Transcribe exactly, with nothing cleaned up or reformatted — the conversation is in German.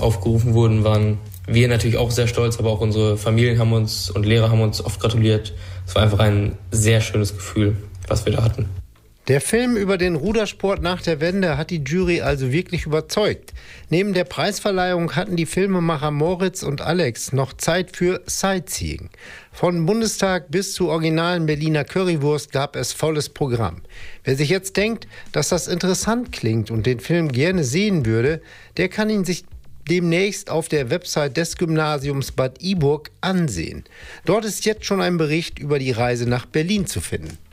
aufgerufen wurden, waren wir natürlich auch sehr stolz, aber auch unsere Familien haben uns und Lehrer haben uns oft gratuliert. Es war einfach ein sehr schönes Gefühl, was wir da hatten. Der Film über den Rudersport nach der Wende hat die Jury also wirklich überzeugt. Neben der Preisverleihung hatten die Filmemacher Moritz und Alex noch Zeit für Sightseeing. Von Bundestag bis zur originalen Berliner Currywurst gab es volles Programm. Wer sich jetzt denkt, dass das interessant klingt und den Film gerne sehen würde, der kann ihn sich demnächst auf der Website des Gymnasiums Bad Iburg ansehen. Dort ist jetzt schon ein Bericht über die Reise nach Berlin zu finden.